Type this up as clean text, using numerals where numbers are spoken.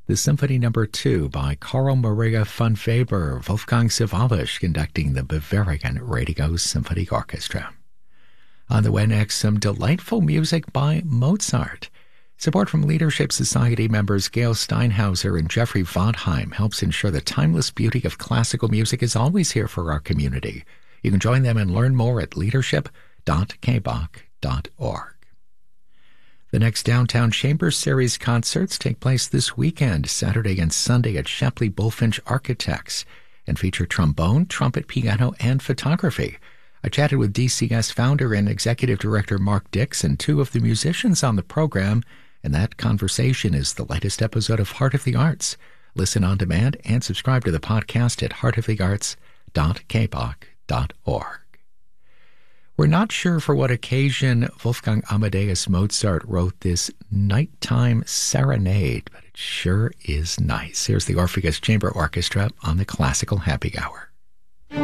the Symphony No. 2 by Carl Maria von Weber, Wolfgang Sawallisch conducting the Bavarian Radio Symphony Orchestra. On the way next, some delightful music by Mozart. Support from Leadership Society members Gail Steinhauser and Jeffrey Vondheim helps ensure the timeless beauty of classical music is always here for our community. You can join them and learn more at leadership.kbach.org. The next Downtown Chambers Series concerts take place this weekend, Saturday and Sunday at Shepley Bullfinch Architects, and feature trombone, trumpet, piano, and photography. I chatted with DCS founder and executive director Mark Dix and two of the musicians on the program, and that conversation is the latest episode of Heart of the Arts. Listen on demand and subscribe to the podcast at heartofthearts.kbach.org. We're not sure for what occasion Wolfgang Amadeus Mozart wrote this nighttime serenade, but it sure is nice. Here's the Orpheus Chamber Orchestra on the Classical Happy Hour.